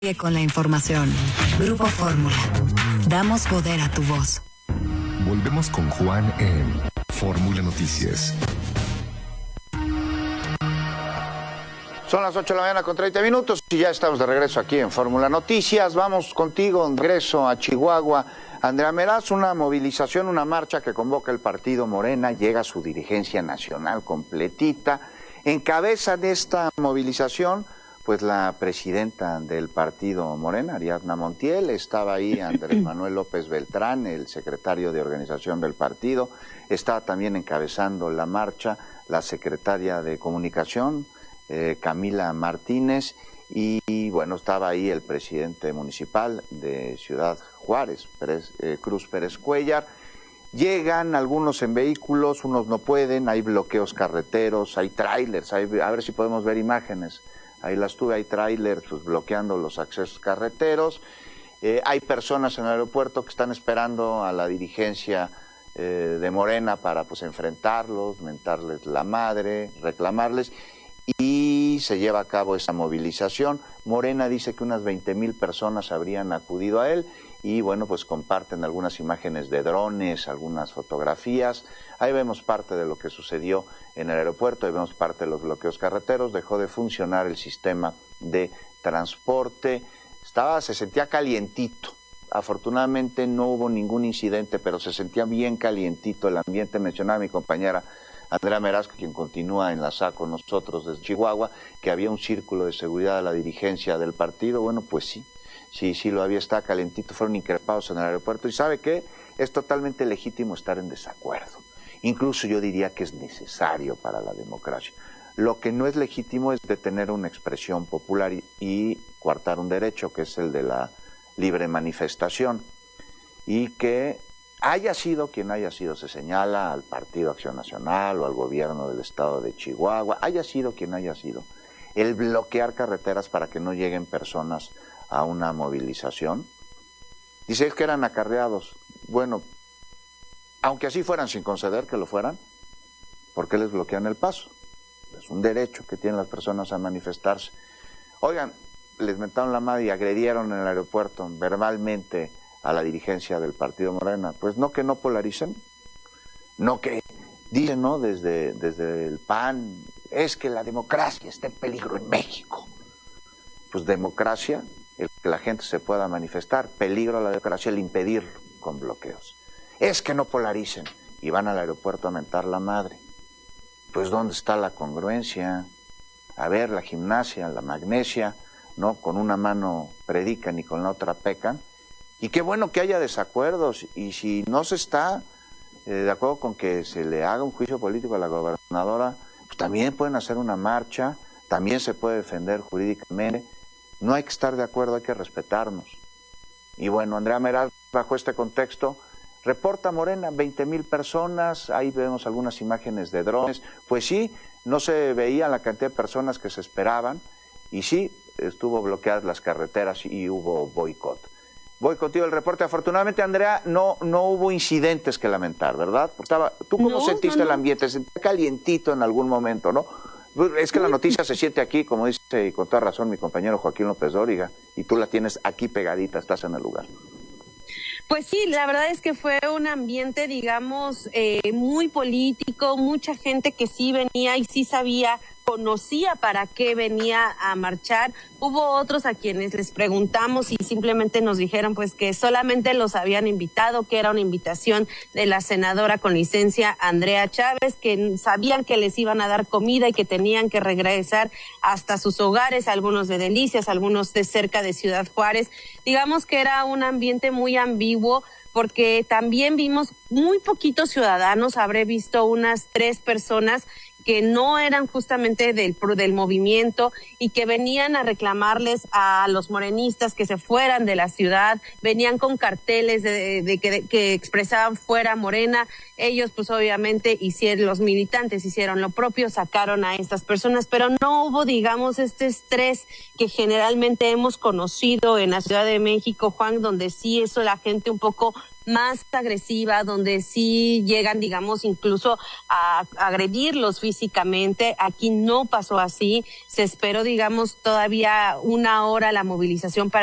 Con la información. Grupo Fórmula. Damos poder a tu voz. Volvemos con Juan en Fórmula Noticias. Son las 8 de la mañana con 30 minutos y ya estamos de regreso aquí en Fórmula Noticias. Vamos contigo, de regreso a Chihuahua. Andrea Meraz, una movilización, una marcha que convoca el partido Morena, llega a su dirigencia nacional completita. Encabeza de esta movilización pues la presidenta del partido Morena, Ariadna Montiel, estaba ahí Andrés Manuel López Beltrán, el secretario de organización del partido, estaba también encabezando la marcha la secretaria de comunicación, Camila Martínez, y bueno, estaba ahí el presidente municipal de Ciudad Juárez, Cruz Pérez Cuellar. Llegan algunos en vehículos, unos no pueden, hay bloqueos carreteros, hay tráilers, a ver si podemos ver imágenes. Ahí las tuve, hay tráilers pues, bloqueando los accesos carreteros. Hay personas en el aeropuerto que están esperando a la dirigencia de Morena para pues enfrentarlos, mentarles la madre, reclamarles. Y se lleva a cabo esa movilización. Morena dice que unas 20,000 personas habrían acudido a él. Y bueno, pues comparten algunas imágenes de drones, algunas fotografías. Ahí vemos parte de lo que sucedió en el aeropuerto, ahí vemos parte de los bloqueos carreteros, dejó de funcionar el sistema de transporte, se sentía calientito. Afortunadamente no hubo ningún incidente, pero se sentía bien calientito el ambiente. Mencionaba mi compañera Andrea Meraz, quien continúa enlazada con nosotros desde Chihuahua, que había un círculo de seguridad a la dirigencia del partido. Bueno, pues sí lo había, estaba calentito, fueron increpados en el aeropuerto. ¿Y sabe qué? Es totalmente legítimo estar en desacuerdo. Incluso yo diría que es necesario para la democracia. Lo que no es legítimo es detener una expresión popular y coartar un derecho, que es el de la libre manifestación. Y que haya sido quien haya sido, se señala al Partido Acción Nacional o al gobierno del estado de Chihuahua, haya sido quien haya sido, el bloquear carreteras para que no lleguen personas a una movilización. Dice que eran acarreados. Bueno, aunque así fueran, sin conceder que lo fueran, ¿por qué les bloquean el paso? Es un derecho que tienen las personas a manifestarse. Oigan, les mentaron la madre y agredieron en el aeropuerto verbalmente a la dirigencia del partido Morena. Pues no, que no polaricen, no, que dicen, ¿no? Desde el PAN, es que la democracia está en peligro en México. Pues democracia, el que la gente se pueda manifestar, peligro a la democracia el impedirlo con bloqueos. Es que no polaricen y van al aeropuerto a mentar la madre. Pues ¿dónde está la congruencia? A ver, la gimnasia, la magnesia, ¿no? Con una mano predican y con la otra pecan. Y qué bueno que haya desacuerdos, y si no se está de acuerdo con que se le haga un juicio político a la gobernadora, pues también pueden hacer una marcha, también se puede defender jurídicamente. No hay que estar de acuerdo, hay que respetarnos. Y bueno, Andrea Meraz, bajo este contexto, reporta Morena, 20,000 personas, ahí vemos algunas imágenes de drones. Pues sí, no se veía la cantidad de personas que se esperaban, y sí, estuvo bloqueadas las carreteras y hubo boicot. Voy contigo el reporte. Afortunadamente, Andrea, no hubo incidentes que lamentar, ¿verdad? ¿Tú cómo sentiste el ambiente? ¿Se sentía calientito en algún momento, no? Es que la noticia se siente aquí, como dice y con toda razón mi compañero Joaquín López Dóriga, y tú la tienes aquí pegadita, estás en el lugar. Pues sí, la verdad es que fue un ambiente, digamos, muy político, mucha gente que sí venía y sí sabía, conocía para qué venía a marchar. Hubo otros a quienes les preguntamos y simplemente nos dijeron pues que solamente los habían invitado, que era una invitación de la senadora con licencia Andrea Chávez, que sabían que les iban a dar comida y que tenían que regresar hasta sus hogares, algunos de Delicias, algunos de cerca de Ciudad Juárez. Digamos que era un ambiente muy ambiguo, porque también vimos muy poquitos ciudadanos, habré visto unas 3 personas que no eran justamente del movimiento y que venían a reclamarles a los morenistas que se fueran de la ciudad, venían con carteles que expresaban fuera Morena. Ellos pues obviamente los militantes hicieron lo propio, sacaron a estas personas, pero no hubo, digamos, este estrés que generalmente hemos conocido en la Ciudad de México, Juan, donde sí eso la gente un poco más agresiva, donde sí llegan, digamos, incluso a agredirlos físicamente. Aquí no pasó así. Se esperó, digamos, todavía una hora la movilización para